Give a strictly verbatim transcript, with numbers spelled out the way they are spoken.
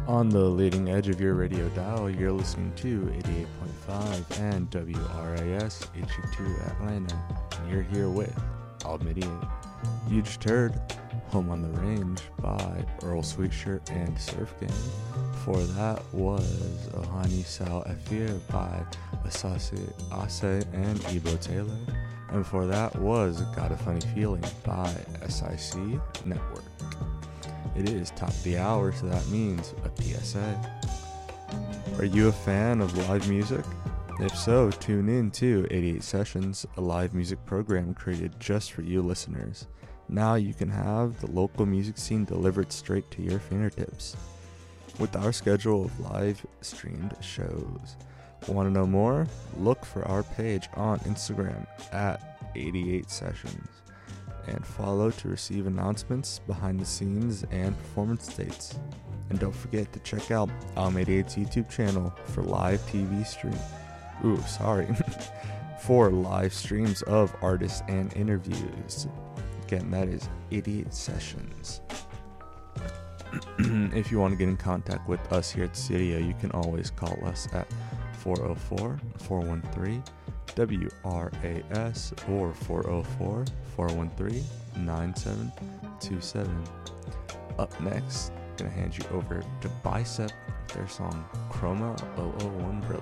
On the leading edge of your radio dial, you're listening to eighty-eight point five and W R A S H U two Atlanta, and you're here with Al Midian. You just heard Home on the Range by Earl Sweatshirt and Surf Gang. Before that was Ohani Sal Afir by Asase Ase and Ebo Taylor. And before that was Got a Funny Feeling by S I C Network. It is top of the hour, so that means a P S A. Are you a fan of live music? If so, tune in to eighty-eight Sessions, a live music program created just for you listeners. Now you can have the local music scene delivered straight to your fingertips. With our schedule of live streamed shows. Want to know more? Look for our page on Instagram at eighty-eight Sessions. And follow to receive announcements, behind the scenes, and performance dates. And don't forget to check out Alm eighty-eight's YouTube channel for live T V stream. Ooh, sorry. for live streams of artists and interviews. Again, that is eighty-eight Sessions. If you want to get in contact with us here at the studio, you can always call us at four oh four, four one three, W R A S or four oh four, four one three, nine seven two seven. Up next, gonna hand you over to Bicep, their song Chroma double oh one Brother.